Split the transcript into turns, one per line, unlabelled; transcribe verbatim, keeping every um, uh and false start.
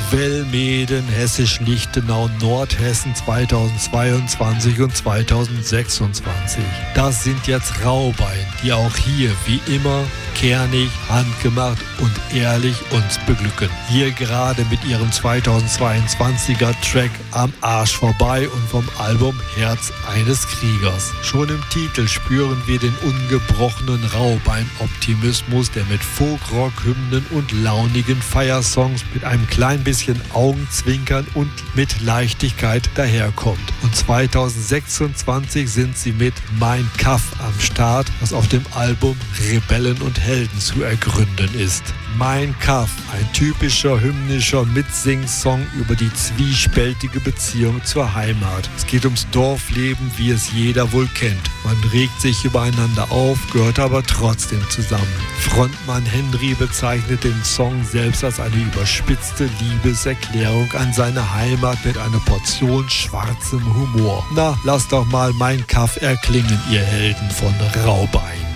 Wellmeden, Hessisch-Lichtenau, Nordhessen zweitausendzweiundzwanzig und zweitausendsechsundzwanzig. Das sind jetzt Rauhbein, die auch hier wie immer kernig, handgemacht und ehrlich uns beglücken. Hier gerade mit ihrem zweitausendzweiundzwanziger Track Am Arsch vorbei und vom Album Herz eines Kriegers. Schon im Titel spüren wir den ungebrochenen Rauhbein-Optimismus, der mit Folk-Rock-Hymnen und launigen Feiersongs mit einem klein bisschen Augenzwinkern und mit Leichtigkeit daherkommt. Und zweitausendsechsundzwanzig sind sie mit Mein Kaff am Start, was auf dem Album Rebellen und Helden zu ergründen ist. Mein Kaff, ein typischer hymnischer Mitsing-Song über die zwiespältige Beziehung zur Heimat. Es geht ums Dorfleben, wie es jeder wohl kennt. Man regt sich übereinander auf, gehört aber trotzdem zusammen. Frontmann Henry bezeichnet den Song selbst als eine überspitzte Liebeserklärung an seine Heimat mit einer Portion schwarzem Humor. Na, lasst doch mal Mein Kaff erklingen, ihr Helden von Rauhbein.